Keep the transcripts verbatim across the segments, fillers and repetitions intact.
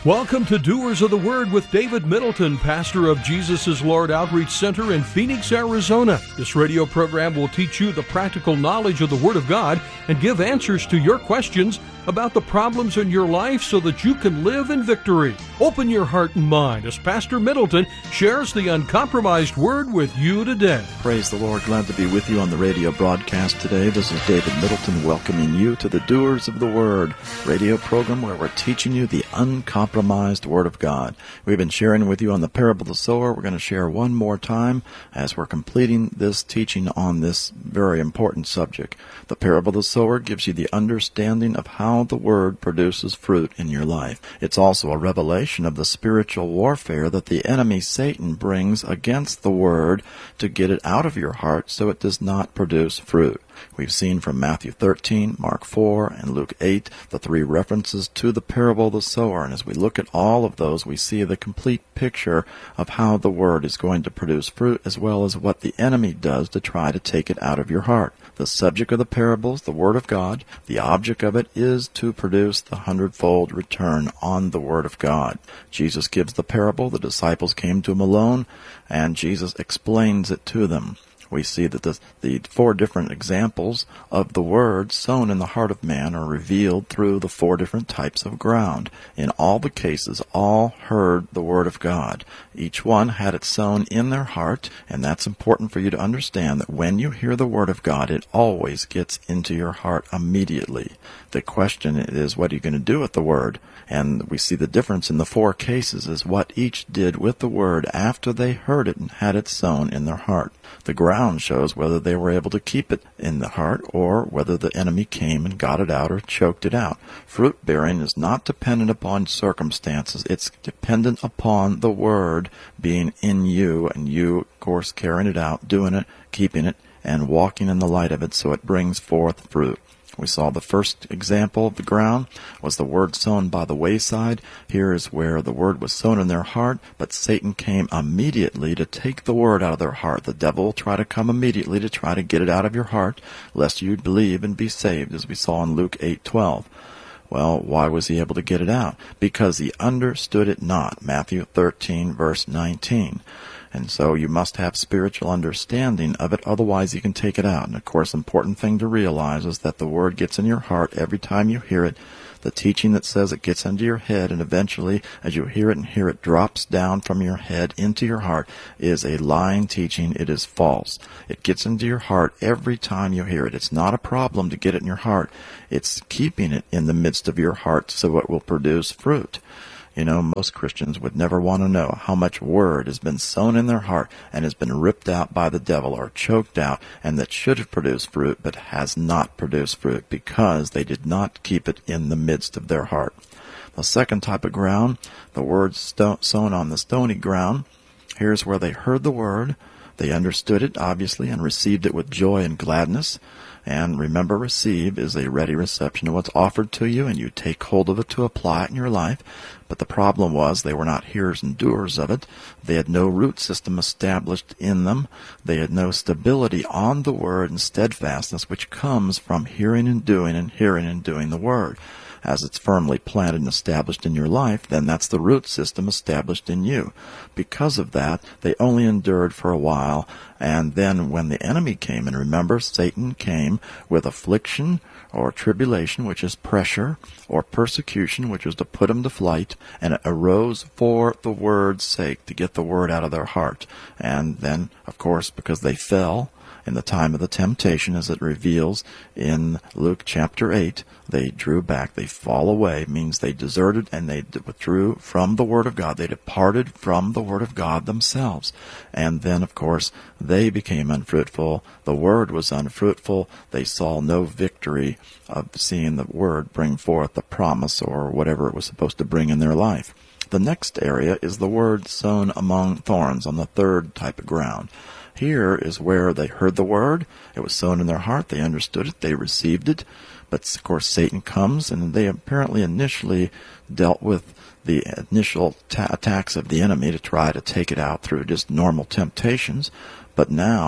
Welcome to Doers of the Word with David Middleton, pastor of Jesus is Lord Outreach Center in Phoenix, Arizona. This radio program will teach you the practical knowledge of the Word of God and give answers to your questions about the problems in your life so that you can live in victory. Open your heart and mind as Pastor Middleton shares the uncompromised Word with you today. Praise the Lord. Glad to be with you on the radio broadcast today. This is David Middleton welcoming you to the Doers of the Word radio program where we're teaching you the uncompromised Word of God. We've been sharing with you on the parable of the sower. We're going to share one more time as we're completing this teaching on this very important subject. The parable of the sower gives you the understanding of how the Word produces fruit in your life. It's also a revelation of the spiritual warfare that the enemy Satan brings against the Word to get it out of your heart so it does not produce fruit. We've seen from Matthew thirteen, Mark four, and Luke eight the three references to the parable of the sower. And as we look at all of those, we see the complete picture of how the Word is going to produce fruit, as well as what the enemy does to try to take it out of your heart. The subject of the parables, the Word of God. The object of it is to produce the hundredfold return on the Word of God. Jesus gives the parable. The disciples came to him alone, and Jesus explains it to them. We see that the, the four different examples of the Word sown in the heart of man are revealed through the four different types of ground. In all the cases, all heard the Word of God. Each one had it sown in their heart, and that's important for you to understand that when you hear the Word of God, it always gets into your heart immediately. The question is, what are you going to do with the Word? And we see the difference in the four cases is what each did with the Word after they heard it and had it sown in their heart. The ground shows whether they were able to keep it in the heart or whether the enemy came and got it out or choked it out. Fruit bearing is not dependent upon circumstances. It's dependent upon the Word being in you and you, of course, carrying it out, doing it, keeping it, and walking in the light of it so it brings forth fruit. We saw the first example of the ground was the word sown by the wayside. Here is where the word was sown in their heart, but Satan came immediately to take the word out of their heart. The devil will try to come immediately to try to get it out of your heart, lest you believe and be saved, as we saw in Luke eight twelve. Well, why was he able to get it out? Because he understood it not. Matthew thirteen, verse nineteen. And so you must have spiritual understanding of it, otherwise you can take it out. And of course, important thing to realize is that the Word gets in your heart every time you hear it. The teaching that says it gets into your head, and eventually, as you hear it and hear it, drops down from your head into your heart, is a lying teaching. It is false. It gets into your heart every time you hear it. It's not a problem to get it in your heart. It's keeping it in the midst of your heart so it will produce fruit. You know, most Christians would never want to know how much word has been sown in their heart and has been ripped out by the devil or choked out, and that should have produced fruit but has not produced fruit because they did not keep it in the midst of their heart. The second type of ground, the word sto- sown on the stony ground. Here's where they heard the word. They understood it, obviously, and received it with joy and gladness. And remember, receive is a ready reception of what's offered to you, and you take hold of it to apply it in your life. But the problem was they were not hearers and doers of it. They had no root system established in them. They had no stability on the Word and steadfastness, which comes from hearing and doing and hearing and doing the Word. As it's firmly planted and established in your life, then that's the root system established in you. Because of that, they only endured for a while, and then when the enemy came, and remember, Satan came with affliction or tribulation, which is pressure, or persecution, which was to put them to flight, and it arose for the Word's sake, to get the Word out of their heart. And then, of course, because they fell in the time of the temptation, as it reveals in Luke chapter eight, they drew back. They fall away, means they deserted and they withdrew from the Word of God. They departed from the Word of God themselves. And then, of course, they became unfruitful. The Word was unfruitful. They saw no victory of seeing the Word bring forth the promise or whatever it was supposed to bring in their life. The next area is the word sown among thorns, on the third type of ground. Here is where they heard the word. It was sown in their heart. They understood it. They received it. But, of course, Satan comes, and they apparently initially dealt with the initial ta- attacks of the enemy to try to take it out through just normal temptations. But now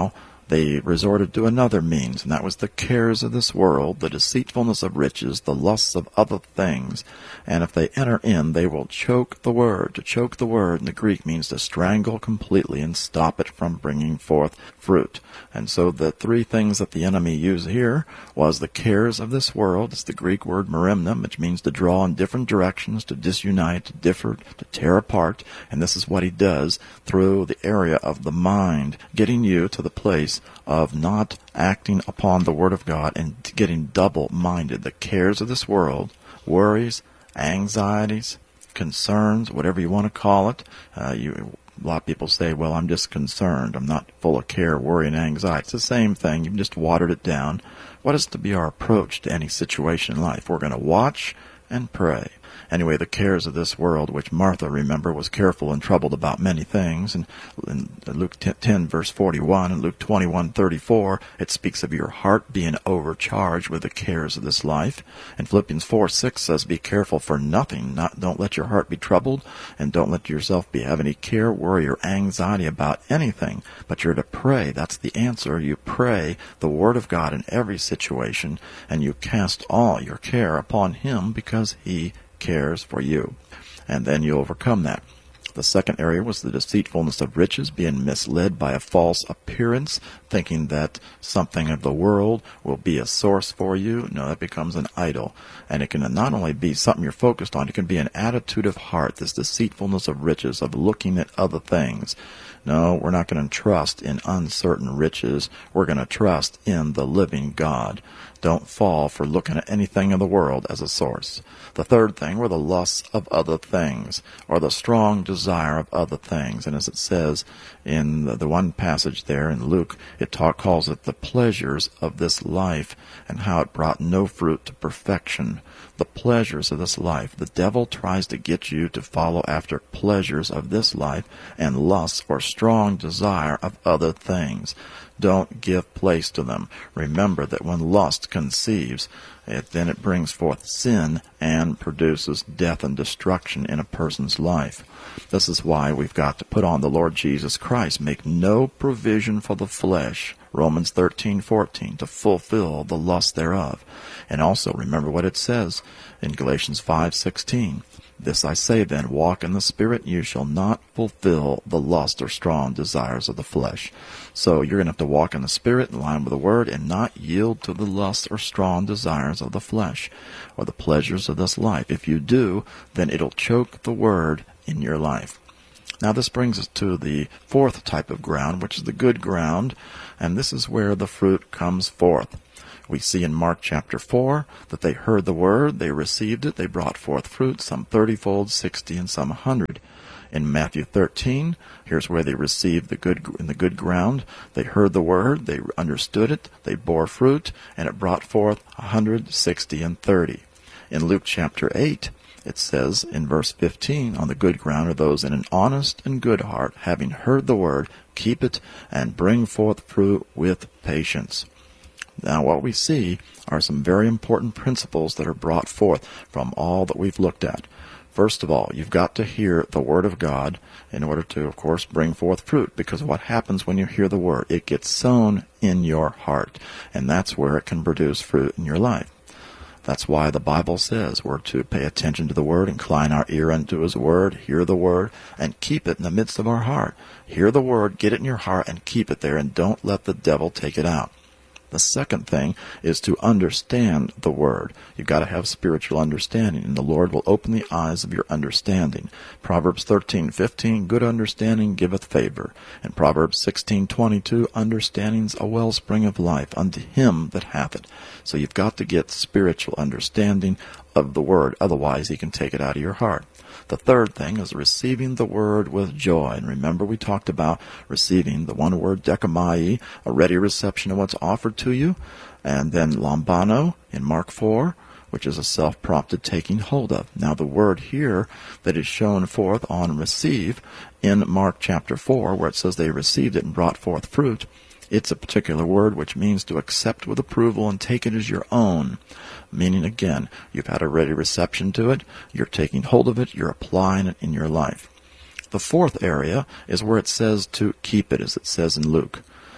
they resorted to another means, and that was the cares of this world, the deceitfulness of riches, the lusts of other things. And if they enter in, they will choke the word. To choke the word in the Greek means to strangle completely and stop it from bringing forth fruit. And so the three things that the enemy used here was the cares of this world. It's the Greek word merimna, which means to draw in different directions, to disunite, to differ, to tear apart. And this is what he does through the area of the mind, getting you to the place of not acting upon the Word of God and getting double-minded. The cares of this world, worries, anxieties, concerns, whatever you want to call it. Uh, you, a lot of people say, well, I'm just concerned. I'm not full of care, worry, and anxiety. It's the same thing. You've just watered it down. What is to be our approach to any situation in life? We're going to watch and pray. Anyway, the cares of this world, which Martha, remember, was careful and troubled about many things. And in Luke ten, verse forty-one, and Luke twenty-one, thirty-four, it speaks of your heart being overcharged with the cares of this life. And Philippians four, six says, be careful for nothing. Not, don't let your heart be troubled, and don't let yourself be have any care, worry, or anxiety about anything. But you're to pray. That's the answer. You pray the Word of God in every situation, and you cast all your care upon Him because He cares for you, and then you overcome that. The second area was the deceitfulness of riches, being misled by a false appearance, thinking that something of the world will be a source for you. No, that becomes an idol. And it can not only be something you're focused on, it can be an attitude of heart, this deceitfulness of riches, of looking at other things. No, we're not going to trust in uncertain riches. We're going to trust in the living God. Don't fall for looking at anything in the world as a source. The third thing were the lusts of other things, or the strong desire of other things. And as it says in the, the one passage there in Luke, it talk, calls it the pleasures of this life, and how it brought no fruit to perfection. The pleasures of this life. The devil tries to get you to follow after pleasures of this life and lusts or strong desire of other things. Don't give place to them. Remember that when lust conceives, it, then it brings forth sin and produces death and destruction in a person's life. This is why we've got to put on the Lord Jesus Christ. Make no provision for the flesh, Romans thirteen fourteen, to fulfill the lust thereof. And also remember what it says in Galatians five sixteen. This I say then, walk in the Spirit, you shall not fulfill the lust or strong desires of the flesh. So you're going to have to walk in the Spirit in line with the Word and not yield to the lust or strong desires of the flesh or the pleasures of this life. If you do, then it'll choke the Word in your life. Now this brings us to the fourth type of ground, which is the good ground, and this is where the fruit comes forth. We see in Mark chapter four that they heard the word, they received it, they brought forth fruit, some thirty-fold, sixty, and some a hundred. In Matthew thirteen, here's where they received the good in the good ground. They heard the word, they understood it, they bore fruit, and it brought forth a hundred, sixty, and thirty. In Luke chapter eight, it says in verse fifteen, on the good ground are those in an honest and good heart, having heard the word, keep it, and bring forth fruit with patience. Now, what we see are some very important principles that are brought forth from all that we've looked at. First of all, you've got to hear the Word of God in order to, of course, bring forth fruit. Because what happens when you hear the Word? It gets sown in your heart, and that's where it can produce fruit in your life. That's why the Bible says we're to pay attention to the Word, incline our ear unto His Word, hear the Word, and keep it in the midst of our heart. Hear the Word, get it in your heart, and keep it there, and don't let the devil take it out. The second thing is to understand the Word. You've got to have spiritual understanding, and the Lord will open the eyes of your understanding. Proverbs thirteen fifteen, good understanding giveth favor. And Proverbs sixteen twenty-two, understanding's a wellspring of life unto him that hath it. So you've got to get spiritual understanding of the Word, otherwise he can take it out of your heart. The third thing is receiving the Word with joy. And remember, we talked about receiving the one word, dekamai, a ready reception of what's offered to you. And then lambano in Mark four, which is a self-prompted taking hold of. Now, the word here that is shown forth on receive in Mark chapter four, where it says they received it and brought forth fruit, it's a particular word which means to accept with approval and take it as your own. Meaning, again, you've had a ready reception to it, you're taking hold of it, you're applying it in your life. The fourth area is where it says to keep it, as it says in Luke.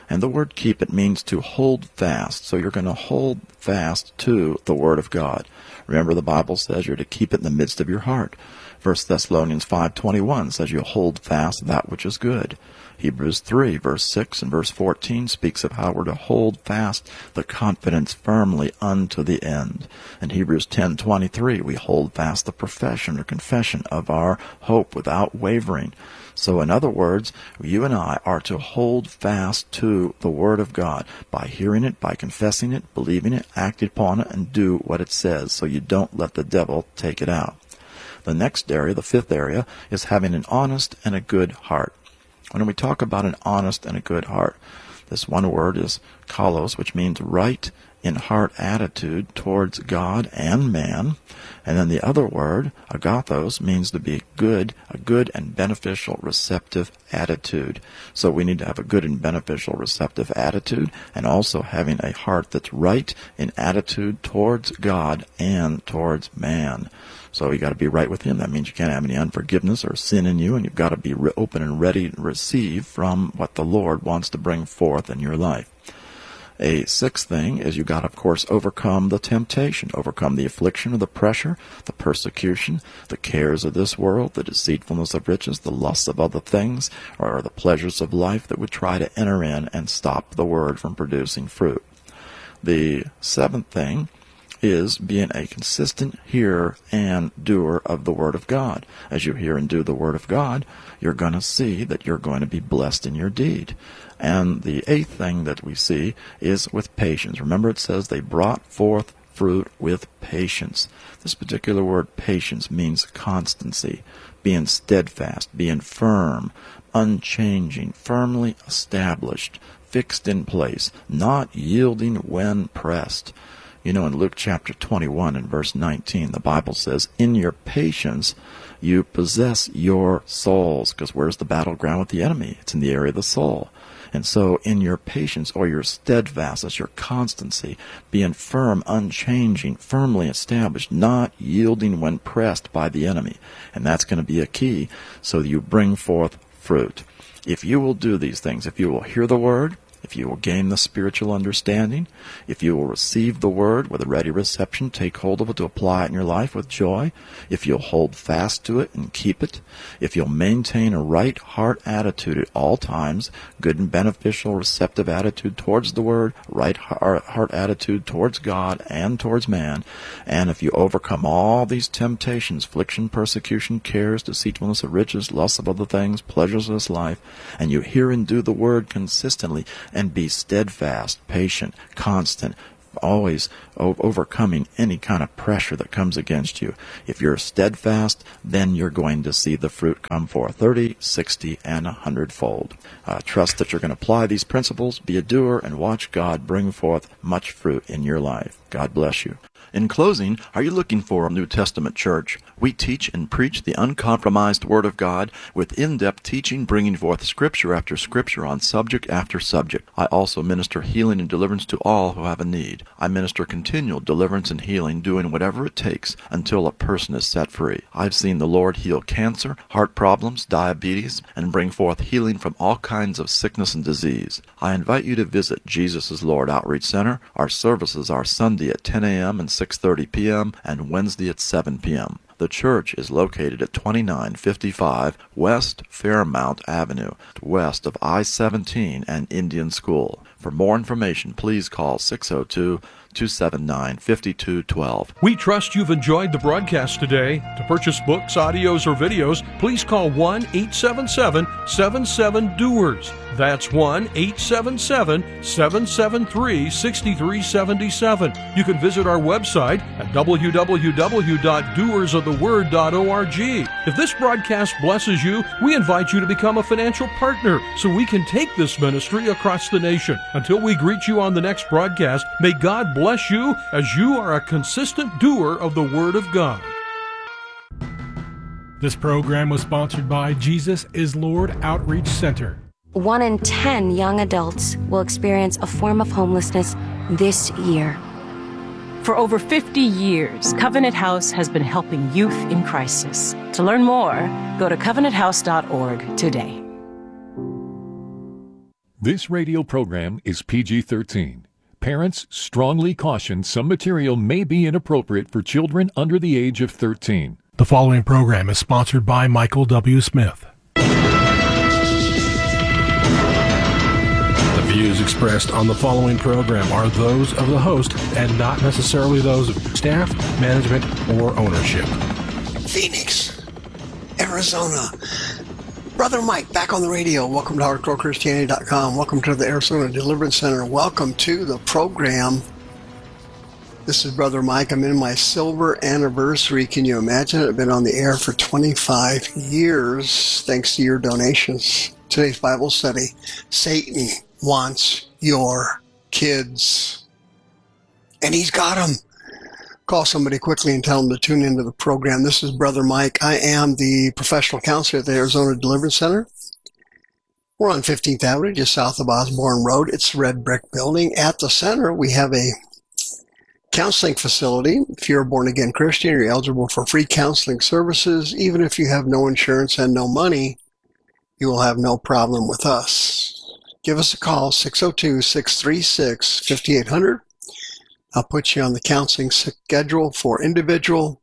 And the word keep it means to hold fast. So you're going to hold fast to the Word of God. Remember, the Bible says you're to keep it in the midst of your heart. First Thessalonians five twenty-one says you hold fast that which is good. Hebrews three, verse six and verse fourteen speaks of how we're to hold fast the confidence firmly unto the end. In Hebrews ten twenty-three, we hold fast the profession or confession of our hope without wavering. So in other words, you and I are to hold fast to the Word of God by hearing it, by confessing it, believing it, acting upon it, and do what it says, so you don't let the devil take it out. The next area, the fifth area, is having an honest and a good heart. When we talk about an honest and a good heart, this one word is kalos, which means right in heart attitude towards God and man. And then the other word, agathos, means to be good, a good and beneficial receptive attitude. So we need to have a good and beneficial receptive attitude, and also having a heart that's right in attitude towards God and towards man. So you got to be right with Him. That means you can't have any unforgiveness or sin in you, and you've got to be re- open and ready to receive from what the Lord wants to bring forth in your life. A sixth thing is you got to, of course, overcome the temptation, overcome the affliction or the pressure, the persecution, the cares of this world, the deceitfulness of riches, the lusts of other things, or the pleasures of life that would try to enter in and stop the Word from producing fruit. The seventh thing is being a consistent hearer and doer of the Word of God. As you hear and do the Word of God, you're going to see that you're going to be blessed in your deed. And the eighth thing that we see is with patience. Remember, it says they brought forth fruit with patience. This particular word, patience, means constancy, being steadfast, being firm, unchanging, firmly established, fixed in place, not yielding when pressed. You know, in Luke chapter twenty-one and verse nineteen, the Bible says, in your patience you possess your souls. Because where's the battleground with the enemy? It's in the area of the soul. And so in your patience, or your steadfastness, your constancy, being firm, unchanging, firmly established, not yielding when pressed by the enemy. And that's going to be a key, so that you bring forth fruit. If you will do these things, if you will hear the Word, if you will gain the spiritual understanding, if you will receive the Word with a ready reception, take hold of it to apply it in your life with joy, if you'll hold fast to it and keep it, if you'll maintain a right heart attitude at all times, good and beneficial receptive attitude towards the Word, right heart attitude towards God and towards man, and if you overcome all these temptations, affliction, persecution, cares, deceitfulness of riches, lusts of other things, pleasures of this life, and you hear and do the Word consistently, and be steadfast, patient, constant, always o- overcoming any kind of pressure that comes against you. If you're steadfast, then you're going to see the fruit come forth thirty, sixty, and a hundredfold. Uh, trust that you're going to apply these principles, be a doer, and watch God bring forth much fruit in your life. God bless you. In closing, are you looking for a New Testament church? We teach and preach the uncompromised Word of God with in-depth teaching, bringing forth Scripture after Scripture on subject after subject. I also minister healing and deliverance to all who have a need. I minister continual deliverance and healing, doing whatever it takes until a person is set free. I've seen the Lord heal cancer, heart problems, diabetes, and bring forth healing from all kinds of sickness and disease. I invite you to visit Jesus is Lord Outreach Center. Our services are Sunday at ten a.m. and six thirty p.m. and Wednesday at seven p.m. The church is located at twenty-nine fifty-five West Fairmount Avenue, west of I seventeen and Indian School. For more information, please call six oh two, two seven nine, five two one two. We trust you've enjoyed the broadcast today. To purchase books, audios, or videos, please call one eight seven seven, seven seven, D O E R S. That's one eight seven seven, seven seven three, six three seven seven. You can visit our website at w w w dot doers of the word dot org. If this broadcast blesses you, we invite you to become a financial partner so we can take this ministry across the nation. Until we greet you on the next broadcast, may God bless you as you are a consistent doer of the Word of God. This program was sponsored by Jesus is Lord Outreach Center. One in ten young adults will experience a form of homelessness this year. For over fifty years, Covenant House has been helping youth in crisis. To learn more, go to covenant house dot org today. This radio program is P G thirteen. Parents strongly caution some material may be inappropriate for children under the age of thirteen. The following program is sponsored by Michael W. Smith. The views expressed on the following program are those of the host and not necessarily those of staff, management, or ownership. Phoenix, Arizona. Brother Mike, back on the radio. Welcome to hardcore christianity dot com. Welcome to the Arizona Deliverance Center. Welcome to the program. This is Brother Mike. I'm in my silver anniversary. Can you imagine it? I've been on the air for twenty-five years, thanks to your donations. Today's Bible study, Satan wants your kids. And he's got them. Call somebody quickly and tell them to tune into the program. This is Brother Mike. I am the professional counselor at the Arizona Deliverance Center. We're on fifteenth Avenue, just south of Osborne Road. It's a red brick building. At the center, we have a counseling facility. If you're a born-again Christian, you're eligible for free counseling services. Even if you have no insurance and no money, you will have no problem with us. Give us a call, six oh two, six three six, five eight zero zero. I'll put you on the counseling schedule for individual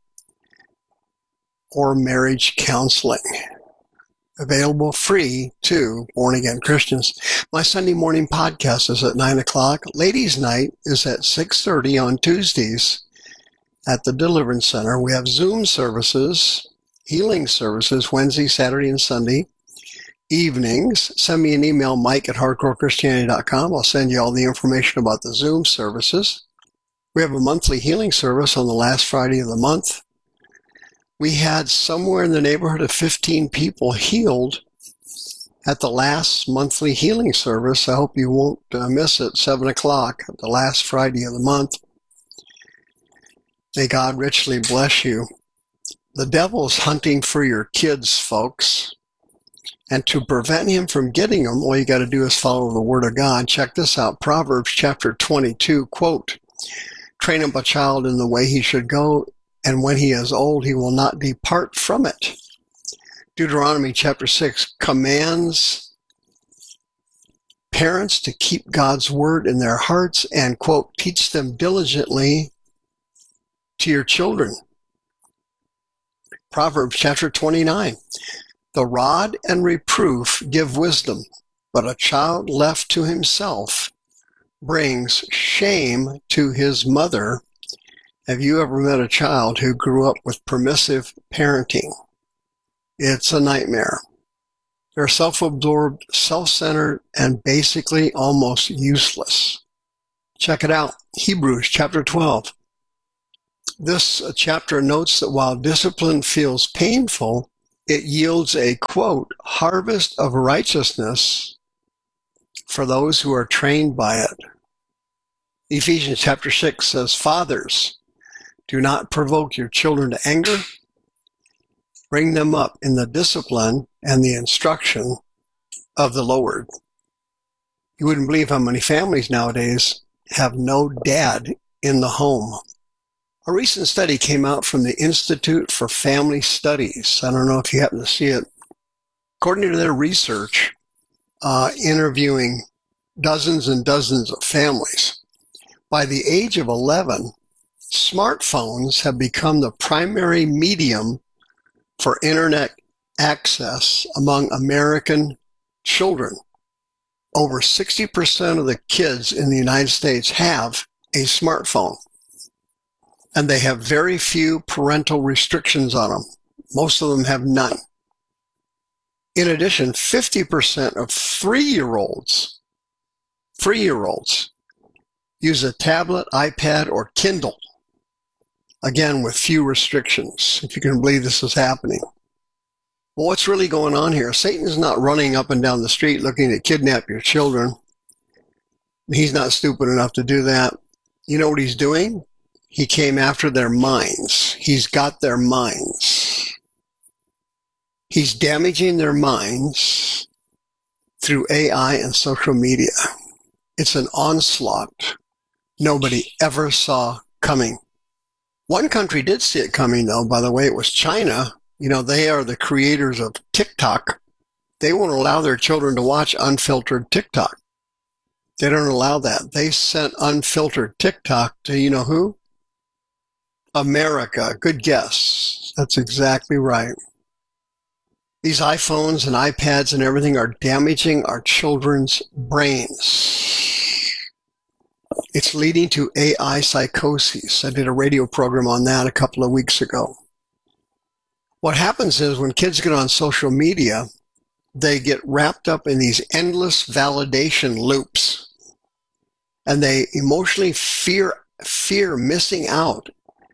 or marriage counseling. Available free to born-again Christians. My Sunday morning podcast is at nine o'clock. Ladies' night is at six thirty on Tuesdays at the Deliverance Center. We have Zoom services, healing services, Wednesday, Saturday, and Sunday evenings. Send me an email, Mike at hardcore christianity dot com. I'll send you all the information about the Zoom services. We have a monthly healing service on the last Friday of the month. We had somewhere in the neighborhood of fifteen people healed at the last monthly healing service. I hope you won't uh, miss it, seven o'clock, the last Friday of the month. May God richly bless you. The devil's hunting for your kids, folks. And to prevent him from getting them, all you got to do is follow the Word of God. Check this out, Proverbs chapter twenty-two, quote, "Train up a child in the way he should go, and when he is old, he will not depart from it." Deuteronomy chapter six commands parents to keep God's word in their hearts and, quote, "teach them diligently to your children." Proverbs chapter twenty-nine, "The rod and reproof give wisdom, but a child left to himself brings shame to his mother." Have you ever met a child who grew up with permissive parenting? It's a nightmare. They're self-absorbed, self-centered, and basically almost useless. Check it out. Hebrews chapter twelve. This chapter notes that while discipline feels painful, it yields a, quote, "harvest of righteousness for those who are trained by it." Ephesians chapter six says, "Fathers, do not provoke your children to anger. Bring them up in the discipline and the instruction of the Lord." You wouldn't believe how many families nowadays have no dad in the home. A recent study came out from the Institute for Family Studies. I don't know if you happen to see it. According to their research, uh, interviewing dozens and dozens of families, by the age of eleven, smartphones have become the primary medium for internet access among American children. Over sixty percent of the kids in the United States have a smartphone, and they have very few parental restrictions on them. Most of them have none. In addition, fifty percent of three-year-olds, three-year-olds use a tablet, iPad, or Kindle. Again, with few restrictions, if you can believe this is happening. Well, what's really going on here? Satan is not running up and down the street looking to kidnap your children. He's not stupid enough to do that. You know what he's doing? He came after their minds. He's got their minds. He's damaging their minds through A I and social media. It's an onslaught nobody ever saw coming. One country did see it coming, though, by the way. It was China. You know, they are the creators of TikTok. They won't allow their children to watch unfiltered TikTok. They don't allow that. They sent unfiltered TikTok to you know who? America. Good guess. That's exactly right. These iPhones and iPads and everything are damaging our children's brains. It's leading to A I psychosis. I did a radio program on that a couple of weeks ago. What happens is when kids get on social media, they get wrapped up in these endless validation loops, and they emotionally fear fear missing out,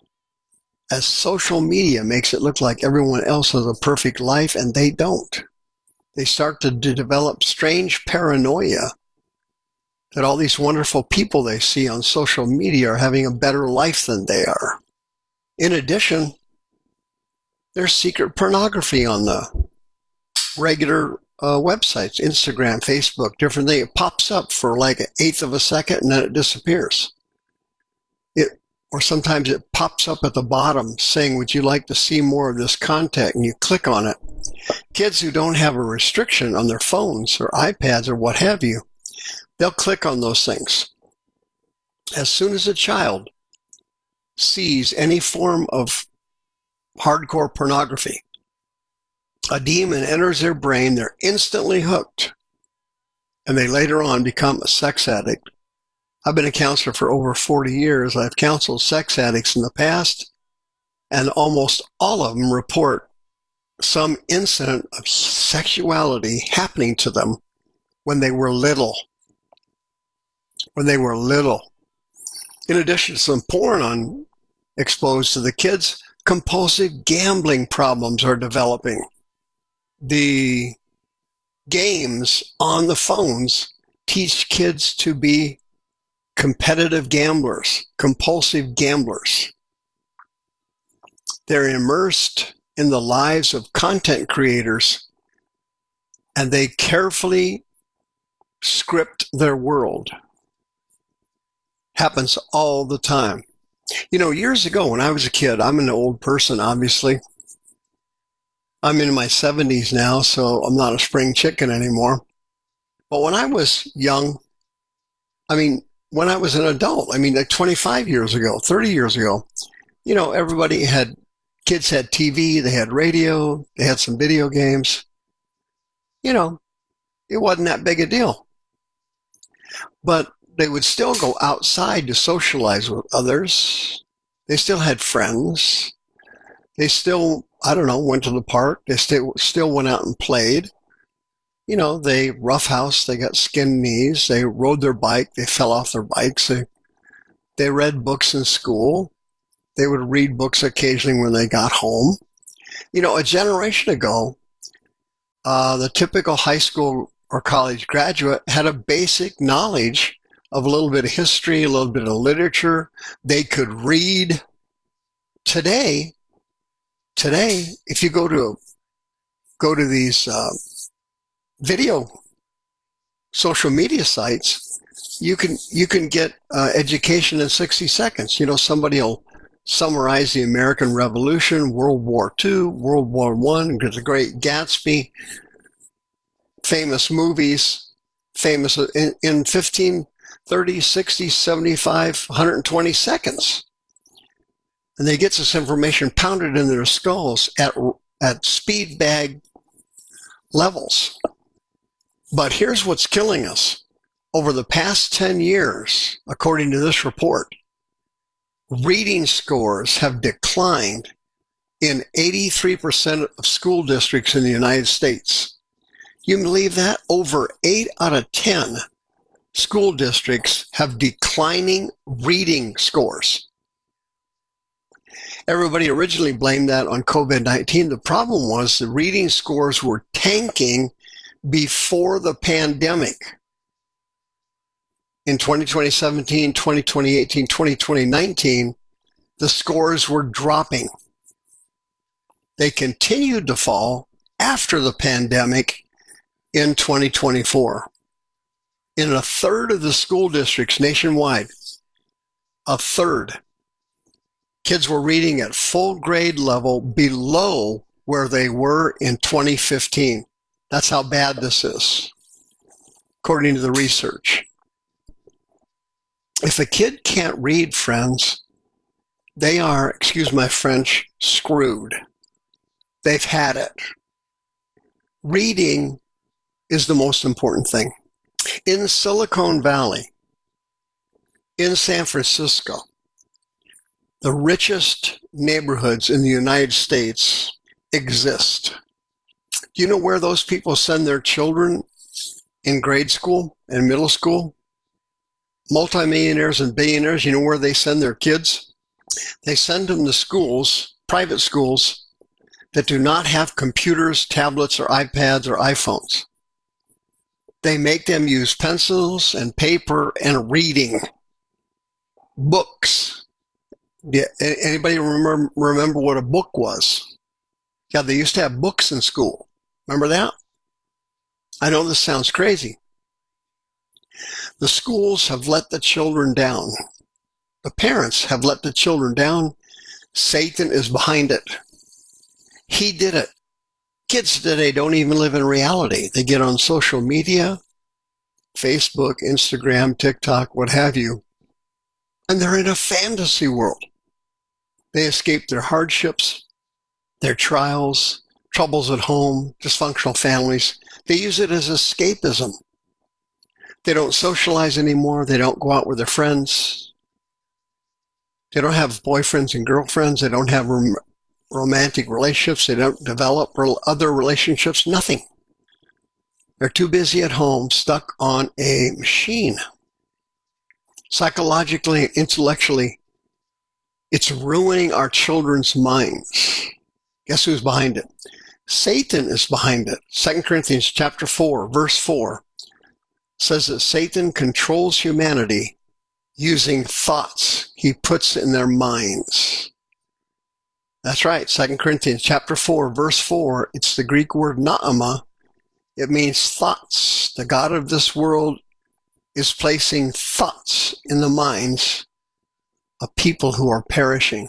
as social media makes it look like everyone else has a perfect life, and they don't. They start to d- develop strange paranoia that all these wonderful people they see on social media are having a better life than they are. In addition, there's secret pornography on the regular uh, websites, Instagram, Facebook, different things. It pops up for like an eighth of a second and then it disappears. It, or sometimes it pops up at the bottom saying, would you like to see more of this content? And you click on it. Kids who don't have a restriction on their phones or iPads or what have you, they'll click on those things. As soon as a child sees any form of hardcore pornography, a demon enters their brain, they're instantly hooked, and they later on become a sex addict. I've been a counselor for over forty years. I've counseled sex addicts in the past, and almost all of them report some incident of sexuality happening to them when they were little. When they were little. In addition to some porn on exposed to the kids, compulsive gambling problems are developing. The games on the phones teach kids to be competitive gamblers, compulsive gamblers. They're immersed in the lives of content creators, and they carefully script their world. Happens all the time. You know, years ago when I was a kid, I'm an old person, obviously. I'm in my seventies now, so I'm not a spring chicken anymore. But when I was young, I mean, when I was an adult, I mean, like twenty-five years ago, thirty years ago, you know, everybody had, kids had T V, they had radio, they had some video games. You know, it wasn't that big a deal. But they would still go outside to socialize with others. They still had friends. They still, I don't know, went to the park. They still still went out and played. You know, they roughhoused, they got skinned knees, they rode their bike, they fell off their bikes, they, they read books in school. They would read books occasionally when they got home. You know, a generation ago, uh, the typical high school or college graduate had a basic knowledge of a little bit of history, a little bit of literature. They could read. Today, today, if you go to go to these uh, video social media sites, you can you can get uh, education in sixty seconds. You know, somebody will summarize the American Revolution, World War Two, World War One, The Great Gatsby, famous movies, famous in, in fifteen, thirty, sixty, seventy-five, one hundred twenty seconds. And they get this information pounded in their skulls at, at speed bag levels. But here's what's killing us. Over the past ten years, according to this report, reading scores have declined in eighty-three percent of school districts in the United States. You can believe that? Over eight out of ten school districts have declining reading scores. Everybody originally blamed that on COVID nineteen. The problem was the reading scores were tanking before the pandemic. In twenty twenty seventeen, twenty twenty eighteen, twenty twenty nineteen, the scores were dropping. They continued to fall after the pandemic in twenty twenty-four. In a third of the school districts nationwide, a third, kids were reading at full grade level below where they were in twenty fifteen. That's how bad this is, according to the research. If a kid can't read, friends, they are, excuse my French, screwed. They've had it. Reading is the most important thing. In Silicon Valley, in San Francisco, the richest neighborhoods in the United States exist. Do you know where those people send their children in grade school and middle school? Multimillionaires and billionaires, you know where they send their kids? They send them to schools, private schools, that do not have computers, tablets, or iPads or iPhones. They make them use pencils and paper and reading. Books. Yeah, anybody remember, remember what a book was? Yeah, they used to have books in school. Remember that? I know this sounds crazy. The schools have let the children down. The parents have let the children down. Satan is behind it. He did it. Kids today don't even live in reality. They get on social media, Facebook, Instagram, TikTok, what have you, and they're in a fantasy world. They escape their hardships, their trials, troubles at home, dysfunctional families. They use it as escapism. They don't socialize anymore. They don't go out with their friends. They don't have boyfriends and girlfriends. They don't have rom- romantic relationships. They don't develop re- other relationships. Nothing. They're too busy at home, stuck on a machine. Psychologically, intellectually, it's ruining our children's minds. Guess who's behind it? Satan is behind it. Second Corinthians chapter four, verse four says that Satan controls humanity using thoughts he puts in their minds. That's right. Second Corinthians chapter four, verse four. It's the Greek word naama. It means thoughts. The God of this world is placing thoughts in the minds of people who are perishing.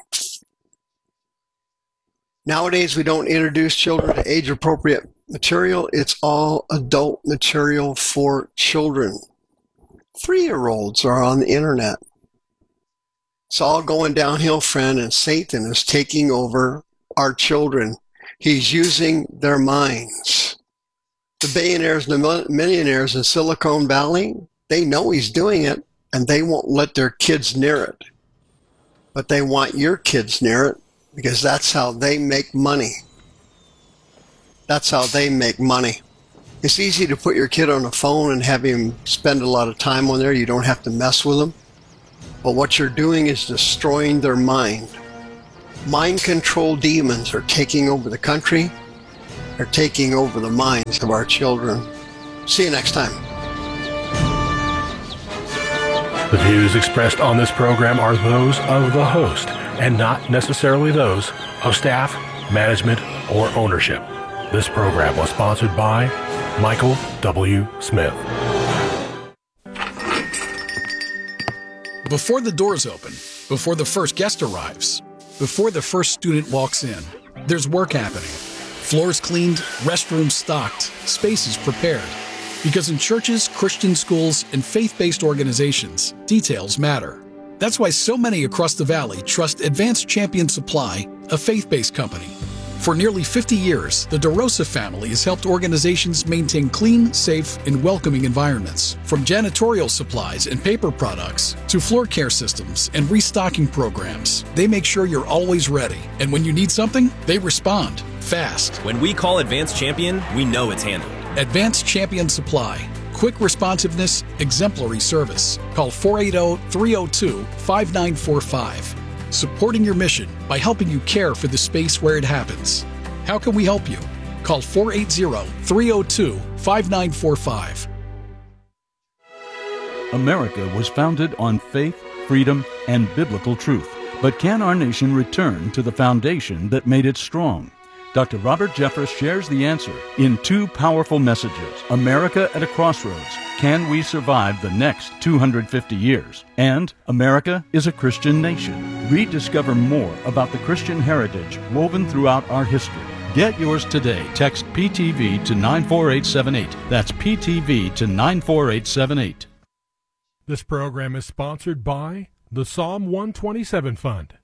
Nowadays, we don't introduce children to age-appropriate material. It's all adult material for children. Three-year-olds are on the internet. It's all going downhill, friend, and Satan is taking over our children. He's using their minds. The billionaires and the millionaires in Silicon Valley, they know he's doing it, and they won't let their kids near it. But they want your kids near it because that's how they make money. That's how they make money. It's easy to put your kid on a phone and have him spend a lot of time on there. You don't have to mess with them. But what you're doing is destroying their mind. Mind control demons are taking over the country. They're taking over the minds of our children. See you next time. The views expressed on this program are those of the host and not necessarily those of staff, management, or ownership. This program was sponsored by Michael W. Smith. Before the doors open, before the first guest arrives, before the first student walks in, there's work happening. Floors cleaned, restrooms stocked, spaces prepared. Because in churches, Christian schools, and faith-based organizations, details matter. That's why so many across the valley trust Advanced Champion Supply, a faith-based company. For nearly fifty years, the DeRosa family has helped organizations maintain clean, safe, and welcoming environments. From janitorial supplies and paper products to floor care systems and restocking programs, they make sure you're always ready. And when you need something, they respond fast. When we call Advanced Champion, we know it's handled. Advanced Champion Supply. Quick responsiveness, exemplary service. Call four eight zero, three zero two, five nine four five. Supporting your mission by helping you care for the space where it happens. How can we help you? Call four eight zero, three zero two, five nine four five. America was founded on faith, freedom, and biblical truth. But can our nation return to the foundation that made it strong? Doctor Robert Jeffress shares the answer in two powerful messages, America at a Crossroads, Can We Survive the Next two hundred fifty Years? And America is a Christian Nation. Rediscover more about the Christian heritage woven throughout our history. Get yours today. Text P T V to nine four eight seven eight. That's P T V to nine four eight seven eight. This program is sponsored by the Psalm one twenty-seven Fund.